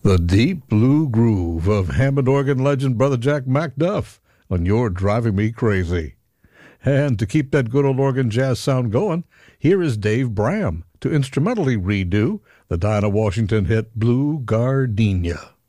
The deep blue groove of Hammond organ legend Brother Jack McDuff on You're Driving Me Crazy. And to keep that good old organ jazz sound going, here is Dave Bram to instrumentally redo the Dinah Washington hit Blue Gardenia.